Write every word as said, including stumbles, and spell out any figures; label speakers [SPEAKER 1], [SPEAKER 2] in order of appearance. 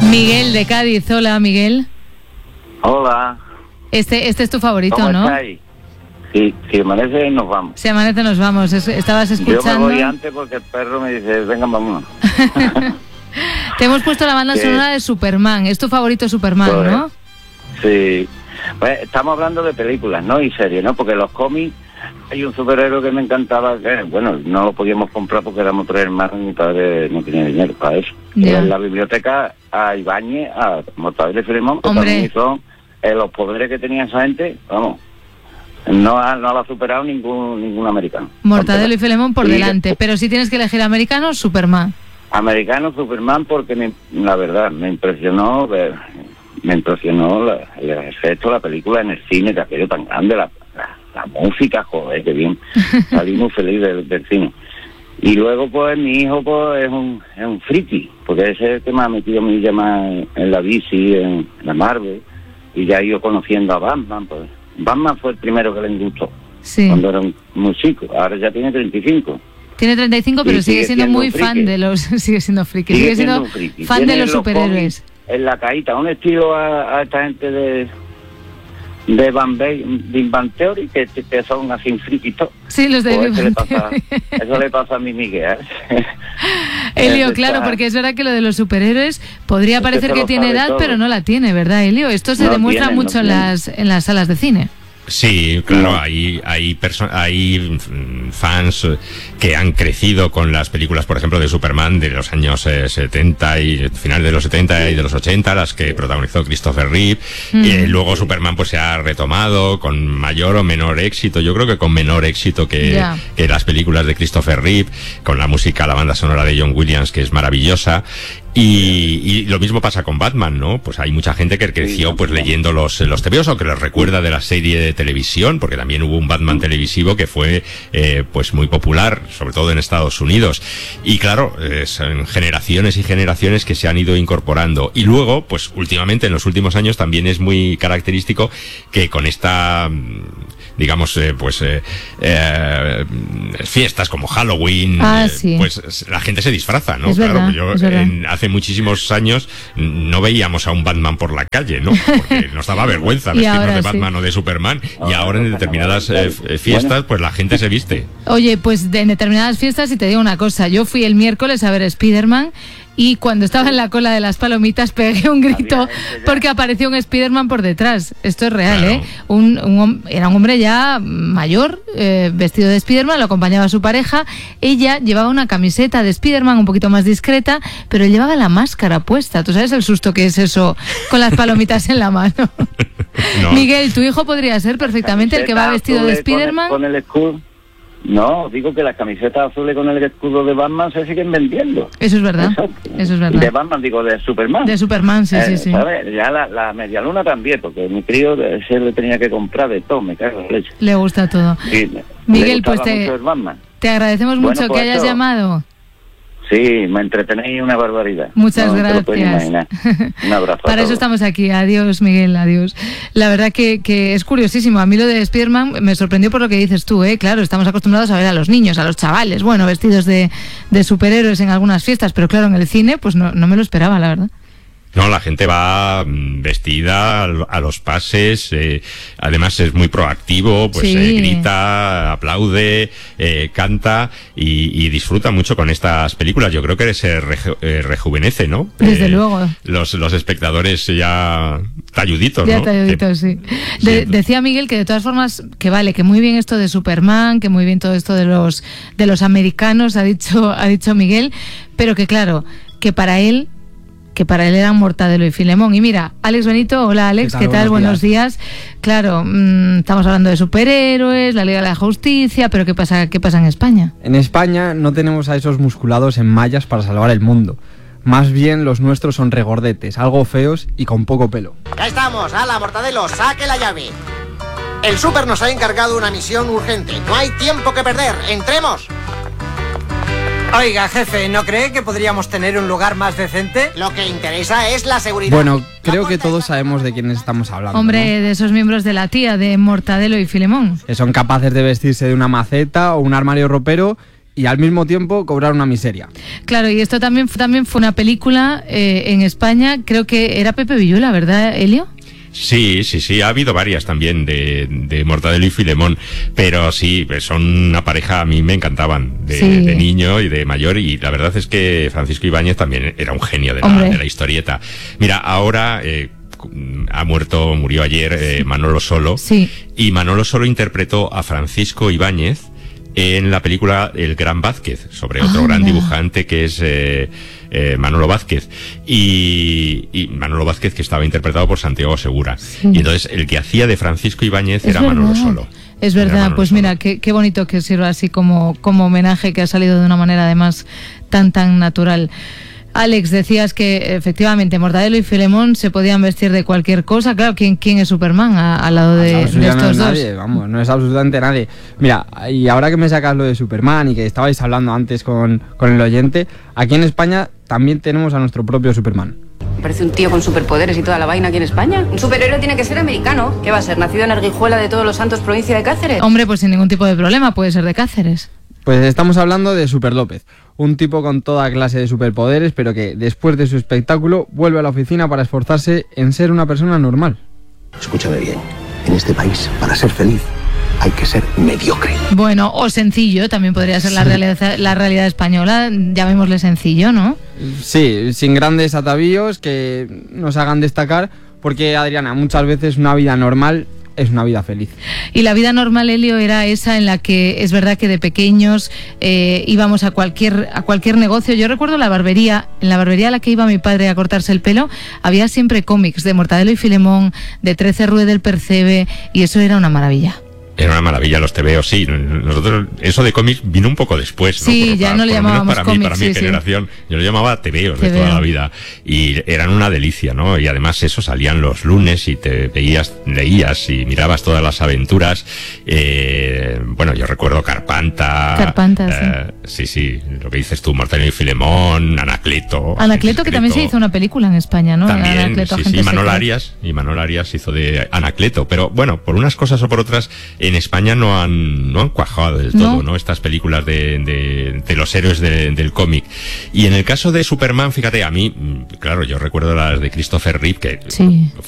[SPEAKER 1] Miguel de Cádiz. Hola, Miguel.
[SPEAKER 2] Hola.
[SPEAKER 1] Este, este es tu favorito,
[SPEAKER 2] ¿Cómo
[SPEAKER 1] ¿no?
[SPEAKER 2] estáis? Sí, si amanece nos vamos.
[SPEAKER 1] Si amanece nos vamos. Es, estabas escuchando.
[SPEAKER 2] Yo me voy antes porque el perro me dice, venga, vamos.
[SPEAKER 1] Te hemos puesto la banda
[SPEAKER 2] ¿Qué?
[SPEAKER 1] sonora de Superman. Es tu favorito Superman,
[SPEAKER 2] Pues,
[SPEAKER 1] ¿no?
[SPEAKER 2] Sí. Pues, estamos hablando de películas, ¿no? Y series, ¿no? Porque los cómics, hay un superhéroe que me encantaba, que, bueno, no lo podíamos comprar porque éramos tres hermanos y mi padre no tenía dinero para eso.
[SPEAKER 1] Ya.
[SPEAKER 2] En la biblioteca a Ibáñez, a Mortadelo y Filemón, que
[SPEAKER 1] Hombre.
[SPEAKER 2] también son eh, los poderes que tenía esa gente, vamos, no ha, no lo ha superado ningún ningún americano.
[SPEAKER 1] Mortadelo y Filemón por
[SPEAKER 2] Y
[SPEAKER 1] delante.
[SPEAKER 2] después-
[SPEAKER 1] Pero si tienes que elegir americano, Superman.
[SPEAKER 2] Americano, Superman, porque me- la verdad me impresionó ver, me impresionó la, el efecto de la película en el cine, que aquello tan grande, la, la, la música, joder, qué bien, salí muy feliz del, del cine. Y luego pues mi hijo pues es un es un friki, porque ese es el que me ha metido a mí ya más en la bici, en la Marvel, y ya he ido conociendo a Batman, pues Batman fue el primero que le gustó,
[SPEAKER 1] Sí.
[SPEAKER 2] cuando era un- muy chico, ahora ya tiene treinta y cinco.
[SPEAKER 1] Tiene treinta y cinco, pero
[SPEAKER 2] Y
[SPEAKER 1] sigue,
[SPEAKER 2] sigue
[SPEAKER 1] siendo
[SPEAKER 2] siendo
[SPEAKER 1] muy
[SPEAKER 2] un
[SPEAKER 1] fan
[SPEAKER 2] friki.
[SPEAKER 1] de los... Sigue siendo friki.
[SPEAKER 2] Sigue
[SPEAKER 1] Sigue,
[SPEAKER 2] siendo
[SPEAKER 1] siendo
[SPEAKER 2] un friki.
[SPEAKER 1] fan de
[SPEAKER 2] Tiene
[SPEAKER 1] los superhéroes.
[SPEAKER 2] cómics en la caíta, un estilo a, a esta gente de de Van Bay, de Van Theory, que, que son así frikis todos.
[SPEAKER 1] Sí, los de
[SPEAKER 2] Pues
[SPEAKER 1] Big
[SPEAKER 2] eso, le
[SPEAKER 1] Bang
[SPEAKER 2] pasa,
[SPEAKER 1] Theory.
[SPEAKER 2] eso le pasa a mi Miguel. ¿eh?
[SPEAKER 1] Elio,
[SPEAKER 2] Eso
[SPEAKER 1] claro,
[SPEAKER 2] está-
[SPEAKER 1] porque es verdad que lo de los superhéroes podría
[SPEAKER 2] Es que
[SPEAKER 1] parecer
[SPEAKER 2] se
[SPEAKER 1] que
[SPEAKER 2] lo
[SPEAKER 1] tiene
[SPEAKER 2] sabe
[SPEAKER 1] edad,
[SPEAKER 2] todo.
[SPEAKER 1] pero no la tiene, ¿verdad, Elio? Esto se
[SPEAKER 2] No
[SPEAKER 1] demuestra
[SPEAKER 2] tiene, no
[SPEAKER 1] mucho en
[SPEAKER 2] tiene.
[SPEAKER 1] las en las salas de cine.
[SPEAKER 3] Sí, claro,
[SPEAKER 2] No.
[SPEAKER 3] hay hay, perso- hay mm, fans eh, que han crecido con las películas, por ejemplo, de Superman de los años eh, setenta y final de los setenta y de los ochenta, las que protagonizó Christopher Reeve.
[SPEAKER 1] Mm.
[SPEAKER 3] Eh, luego Superman pues se ha retomado con mayor o menor éxito, yo creo que con menor éxito que,
[SPEAKER 1] Ya.
[SPEAKER 3] que las películas de Christopher Reeve, con la música, la banda sonora de John Williams, que es maravillosa. Y, y lo mismo pasa con Batman, ¿no? Pues hay mucha gente que creció pues leyendo los, los tebeos o que les recuerda de la serie de televisión, porque también hubo un Batman televisivo que fue eh, pues muy popular, sobre todo en Estados Unidos. Y claro, eh, son generaciones y generaciones que se han ido incorporando. Y luego, pues últimamente, en los últimos años, también es muy característico que con esta, mm, digamos, eh, pues eh, eh, fiestas como Halloween,
[SPEAKER 1] Ah,
[SPEAKER 3] eh,
[SPEAKER 1] sí.
[SPEAKER 3] pues la gente se disfraza, ¿no?
[SPEAKER 1] Es
[SPEAKER 3] claro,
[SPEAKER 1] verdad,
[SPEAKER 3] yo
[SPEAKER 1] es verdad.
[SPEAKER 3] en- hace muchísimos años no veíamos a un Batman por la calle, ¿no? Porque nos daba vergüenza
[SPEAKER 1] Y
[SPEAKER 3] vestirnos
[SPEAKER 1] ahora
[SPEAKER 3] de
[SPEAKER 1] sí.
[SPEAKER 3] Batman o de Superman, y
[SPEAKER 2] Ahora
[SPEAKER 3] ahora en
[SPEAKER 2] toca
[SPEAKER 3] determinadas
[SPEAKER 2] Navidad.
[SPEAKER 3] eh, f- fiestas, pues la gente se viste.
[SPEAKER 1] Oye, pues de en determinadas fiestas, y te digo una cosa, yo fui el miércoles a ver Spider-Man y cuando estaba en la cola de las palomitas pegué un grito
[SPEAKER 2] Había gente ya.
[SPEAKER 1] porque apareció un Spider-Man por detrás. Esto es real,
[SPEAKER 3] Claro.
[SPEAKER 1] ¿eh? Un, un hom- era un hombre ya mayor, eh, vestido de Spider-Man, lo acompañaba su pareja. Ella llevaba una camiseta de Spider-Man un poquito más discreta, pero él llevaba la máscara puesta. ¿Tú sabes el susto que es eso con las palomitas en la mano?
[SPEAKER 3] No.
[SPEAKER 1] Miguel, tu hijo podría ser perfectamente el que va
[SPEAKER 2] Camiseta
[SPEAKER 1] vestido de
[SPEAKER 2] azules con el-
[SPEAKER 1] Spider-Man.
[SPEAKER 2] Con el, escudo. No, digo que las camisetas azules con el escudo de Batman se siguen vendiendo.
[SPEAKER 1] Eso es verdad,
[SPEAKER 2] Exacto.
[SPEAKER 1] eso es
[SPEAKER 2] De
[SPEAKER 1] verdad.
[SPEAKER 2] Batman, digo, de Superman.
[SPEAKER 1] De Superman, sí, sí,
[SPEAKER 2] Eh,
[SPEAKER 1] sí.
[SPEAKER 2] ¿sabes? Ya la, la media luna también, porque mi crío eh, se le tenía que comprar de todo, me cago en leche.
[SPEAKER 1] Le gusta todo.
[SPEAKER 2] Sí, me-
[SPEAKER 1] Miguel,
[SPEAKER 2] le
[SPEAKER 1] pues
[SPEAKER 2] gustaba
[SPEAKER 1] te-
[SPEAKER 2] mucho el Batman.
[SPEAKER 1] Te agradecemos
[SPEAKER 2] Bueno,
[SPEAKER 1] mucho
[SPEAKER 2] pues
[SPEAKER 1] que hayas
[SPEAKER 2] eso.
[SPEAKER 1] llamado.
[SPEAKER 2] Sí, me entretenéis una barbaridad.
[SPEAKER 1] Muchas
[SPEAKER 2] No te lo puedes
[SPEAKER 1] gracias.
[SPEAKER 2] imaginar. Un abrazo. a
[SPEAKER 1] Para eso
[SPEAKER 2] todos.
[SPEAKER 1] estamos aquí. Adiós, Miguel, adiós. La verdad que, que es curiosísimo. A mí lo de Spider-Man me sorprendió por lo que dices tú, ¿eh? Claro, estamos acostumbrados a ver a los niños, a los chavales, bueno, vestidos de, de superhéroes en algunas fiestas, pero claro, en el cine, pues no, no me lo esperaba, la verdad.
[SPEAKER 3] No, la gente va mm, vestida a lo- a los pases, eh, además es muy proactivo, pues
[SPEAKER 1] Sí.
[SPEAKER 3] eh, grita, aplaude, eh, canta y, y disfruta mucho con estas películas. Yo creo que se reju- eh, rejuvenece, ¿no?
[SPEAKER 1] Desde
[SPEAKER 3] Eh,
[SPEAKER 1] luego.
[SPEAKER 3] Los, los espectadores ya talluditos,
[SPEAKER 1] Ya
[SPEAKER 3] ¿no?
[SPEAKER 1] te he
[SPEAKER 3] Que-
[SPEAKER 1] dicho, sí. De-
[SPEAKER 3] sí.
[SPEAKER 1] Decía Miguel que de todas formas, que vale, que muy bien esto de Superman, que muy bien todo esto de los, de los americanos, ha dicho, ha dicho Miguel, pero que claro, que para él que para él eran Mortadelo y Filemón. Y mira, Alex Benito, hola Alex, ¿qué tal?
[SPEAKER 4] ¿Qué tal?
[SPEAKER 1] Buenos,
[SPEAKER 4] Buenos
[SPEAKER 1] días. Claro, mmm, estamos hablando de superhéroes, la Liga de la Justicia, pero ¿qué pasa, qué pasa en España?
[SPEAKER 4] En España no tenemos a esos musculados en mallas para salvar el mundo. Más bien los nuestros son regordetes, algo feos y con poco pelo.
[SPEAKER 5] Ya estamos, ala, Mortadelo, saque la llave. El Super nos ha encargado una misión urgente. No hay tiempo que perder, entremos.
[SPEAKER 6] Oiga, jefe, ¿no cree que podríamos tener un lugar más decente?
[SPEAKER 5] Lo que interesa es la seguridad.
[SPEAKER 4] Bueno,
[SPEAKER 5] La
[SPEAKER 4] creo que
[SPEAKER 5] puerta
[SPEAKER 4] todos
[SPEAKER 5] está-
[SPEAKER 4] sabemos de quiénes estamos hablando.
[SPEAKER 1] Hombre, de esos miembros de la tía, de Mortadelo y Filemón.
[SPEAKER 4] ¿no? Que son capaces de vestirse de una maceta o un armario ropero y al mismo tiempo cobrar una miseria.
[SPEAKER 1] Claro, y esto también, también fue una película eh, en España, creo que era Pepe Villuela, ¿verdad, Elio?
[SPEAKER 3] Sí, sí, sí, ha habido varias también de, de Mortadelo y Filemón, pero sí, son una pareja, a mí me encantaban, de,
[SPEAKER 1] sí.
[SPEAKER 3] de niño y de mayor, y la verdad es que Francisco Ibáñez también era un genio de, la, de la historieta. Mira, ahora... Eh, ha muerto, murió ayer eh, Manolo Solo,
[SPEAKER 1] sí.
[SPEAKER 3] y Manolo Solo interpretó a Francisco Ibáñez en la película El Gran Vázquez, sobre otro ah, gran mira. dibujante que es eh, eh, Manolo Vázquez, y, y Manolo Vázquez, que estaba interpretado por Santiago Segura, sí. y entonces el que hacía de Francisco Ibáñez es era verdad. Manolo Solo.
[SPEAKER 1] Es verdad, pues Solo. Mira, qué, qué bonito que sirva así como, como homenaje, que ha salido de una manera además tan tan natural. Alex, decías que efectivamente Mortadelo y Filemón se podían vestir de cualquier cosa. Claro, ¿quién, quién es Superman a, al lado de, de estos
[SPEAKER 4] no es
[SPEAKER 1] dos?
[SPEAKER 4] Nadie, vamos, no es absolutamente nadie. Mira, y ahora que me sacas lo de Superman y que estabais hablando antes con, con el oyente, aquí en España también tenemos a nuestro propio Superman.
[SPEAKER 7] Parece un tío con superpoderes y toda la vaina aquí en España. Un superhéroe tiene que ser americano. ¿Qué va a ser? ¿Nacido en Arguijuela de Todos los Santos, provincia de Cáceres?
[SPEAKER 1] Hombre, pues sin ningún tipo de problema, puede ser de Cáceres.
[SPEAKER 4] Pues estamos hablando de Super López, un tipo con toda clase de superpoderes, pero que después de su espectáculo vuelve a la oficina para esforzarse en ser una persona normal.
[SPEAKER 8] Escúchame bien, en este país, para ser feliz, hay que ser mediocre.
[SPEAKER 1] Bueno, o sencillo, también podría ser la realidad, la realidad española, llamémosle sencillo, ¿no?
[SPEAKER 4] Sí, sin grandes atavíos que nos hagan destacar, porque, Adriana, muchas veces una vida normal es una vida feliz.
[SPEAKER 1] Y la vida normal, Elio, era esa en la que es verdad que de pequeños eh, íbamos a cualquier a cualquier negocio. Yo recuerdo la barbería, en la barbería a la que iba mi padre a cortarse el pelo, había siempre cómics de Mortadelo y Filemón, de trece Rue del Percebe, y eso era una maravilla.
[SPEAKER 3] Era una maravilla los tebeos, sí. Nosotros, eso de cómics vino un poco después, ¿no?
[SPEAKER 1] Sí,
[SPEAKER 3] por,
[SPEAKER 1] ya
[SPEAKER 3] para,
[SPEAKER 1] no le llamábamos
[SPEAKER 3] para
[SPEAKER 1] cómics,
[SPEAKER 3] mí, para mi
[SPEAKER 1] sí,
[SPEAKER 3] generación,
[SPEAKER 1] sí.
[SPEAKER 3] Yo lo llamaba tebeos
[SPEAKER 1] Tebeo.
[SPEAKER 3] de toda la vida. Y eran una delicia, ¿no? Y además eso, salían los lunes y te veías, leías y mirabas todas las aventuras. Eh, bueno, yo recuerdo Carpanta.
[SPEAKER 1] Carpanta,
[SPEAKER 3] eh, sí. Sí, sí, lo que dices tú, Mortadelo y Filemón, Anacleto.
[SPEAKER 1] Anacleto, que también se hizo una película en España, ¿no?
[SPEAKER 3] También,
[SPEAKER 1] Anacleto,
[SPEAKER 3] sí, sí, Manol Arias, y Manol Arias hizo de Anacleto. Pero bueno, por unas cosas o por otras, en España no han no han cuajado del todo, ¿no? ¿no? Estas películas de, de, de los héroes de, del cómic. Y en el caso de Superman, fíjate, a mí, claro, yo recuerdo las de Christopher Reeve, que
[SPEAKER 1] sí.